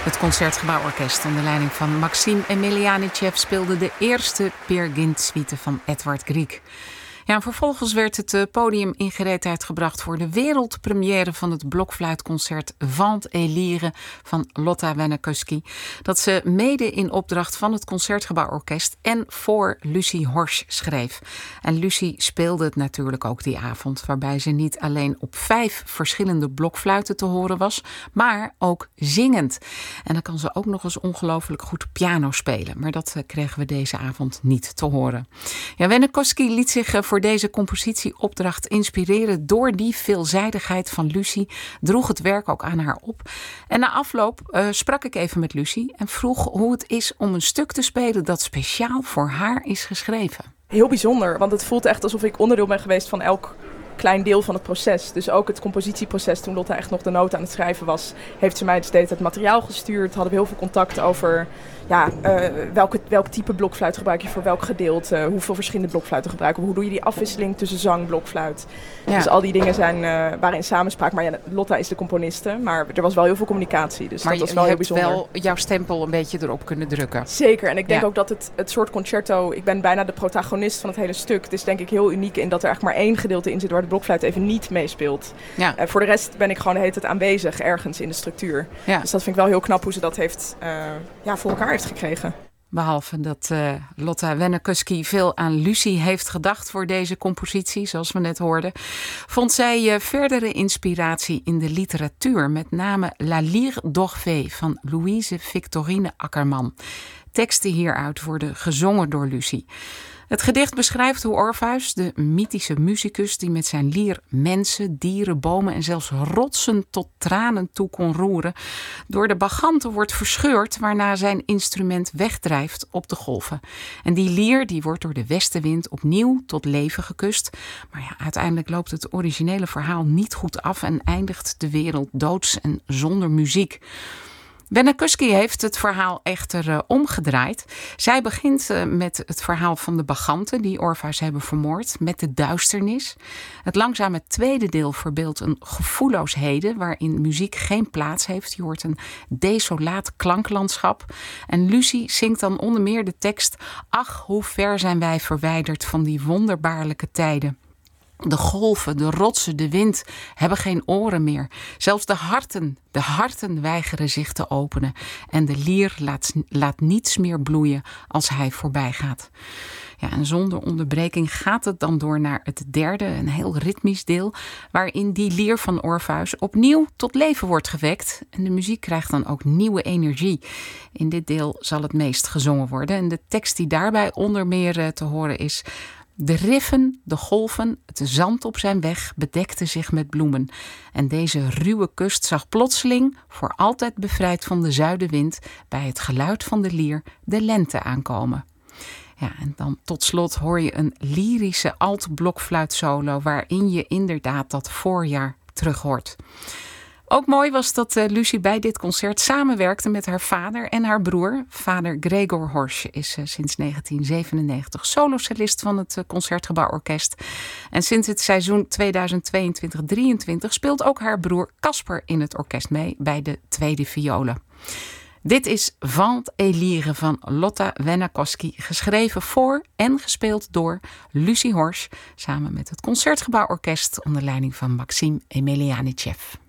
Het Concertgebouworkest onder leiding van Maxim Emelianichev speelde de eerste Peer Gynt suite van Edvard Grieg. Ja, en vervolgens werd het podium in gereedheid gebracht voor de wereldpremière van het blokfluitconcert Vent et Lyre van Lotta Wennekoski. Dat ze mede in opdracht van het Concertgebouworkest en voor Lucie Horsch schreef. En Lucie speelde het natuurlijk ook die avond, waarbij ze niet alleen op 5 verschillende blokfluiten te horen was, maar ook zingend. En dan kan ze ook nog eens ongelooflijk goed piano spelen. Maar dat kregen we deze avond niet te horen. Ja, Wennekoski liet zich voor deze compositieopdracht inspireren door die veelzijdigheid van Lucie, droeg het werk ook aan haar op. En na afloop sprak ik even met Lucie en vroeg hoe het is om een stuk te spelen dat speciaal voor haar is geschreven. Heel bijzonder, want het voelt echt alsof ik onderdeel ben geweest van elk klein deel van het proces. Dus ook het compositieproces, toen Lotta echt nog de noten aan het schrijven was, heeft ze mij dus steeds het materiaal gestuurd. Hadden we heel veel contact over welk type blokfluit gebruik je voor welk gedeelte, hoeveel verschillende blokfluiten gebruiken we, hoe doe je die afwisseling tussen zang, blokfluit. Ja. Dus al die dingen waren in samenspraak. Maar ja, Lotta is de componiste, maar er was wel heel veel communicatie. Dus maar dat was wel heel bijzonder. Maar je hebt wel jouw stempel een beetje erop kunnen drukken. Zeker, en ik denk ook dat het soort concerto, ik ben bijna de protagonist van het hele stuk. Het is denk ik heel uniek in dat er echt maar één gedeelte in zit waar de blokfluit even niet meespeelt. Ja. Voor de rest ben ik gewoon de hele tijd aanwezig ergens in de structuur. Ja. Dus dat vind ik wel heel knap hoe ze dat heeft voor elkaar heeft gekregen. Behalve dat Lotta Wennekoski veel aan Lucie heeft gedacht voor deze compositie, zoals we net hoorden, vond zij verdere inspiratie in de literatuur, met name La Lyre d'Orphée van Louise Victorine Ackerman. Teksten hieruit worden gezongen door Lucie. Het gedicht beschrijft hoe Orpheus, de mythische musicus die met zijn lier mensen, dieren, bomen en zelfs rotsen tot tranen toe kon roeren, door de bacchanten wordt verscheurd, waarna zijn instrument wegdrijft op de golven. En die lier die wordt door de westenwind opnieuw tot leven gekust. Maar ja, uiteindelijk loopt het originele verhaal niet goed af en eindigt de wereld doods en zonder muziek. Wennekoski heeft het verhaal echter omgedraaid. Zij begint met het verhaal van de bacchanten die Orpheus hebben vermoord, met de duisternis. Het langzame tweede deel verbeeldt een gevoelloos heden waarin muziek geen plaats heeft. Je hoort een desolaat klanklandschap. En Lucie zingt dan onder meer de tekst: ach, hoe ver zijn wij verwijderd van die wonderbaarlijke tijden. De golven, de rotsen, de wind hebben geen oren meer. Zelfs de harten weigeren zich te openen. En de lier laat niets meer bloeien als hij voorbij gaat. Ja, en zonder onderbreking gaat het dan door naar het derde, een heel ritmisch deel, waarin die lier van Orpheus opnieuw tot leven wordt gewekt. En de muziek krijgt dan ook nieuwe energie. In dit deel zal het meest gezongen worden. En de tekst die daarbij onder meer te horen is: de riffen, de golven, het zand op zijn weg bedekte zich met bloemen. En deze ruwe kust zag plotseling, voor altijd bevrijd van de zuidenwind, bij het geluid van de lier de lente aankomen. Ja, en dan tot slot hoor je een lyrische alt-blokfluitsolo waarin je inderdaad dat voorjaar terug hoort. Ook mooi was dat Lucie bij dit concert samenwerkte met haar vader en haar broer. Vader Gregor Horsch is sinds 1997 solocellist van het Concertgebouworkest. En sinds het seizoen 2022-23 speelt ook haar broer Casper in het orkest mee bij de tweede violen. Dit is Vent et Lyre van Lotta Wennekoski, geschreven voor en gespeeld door Lucie Horsch, samen met het Concertgebouworkest onder leiding van Maxim Emelianichev.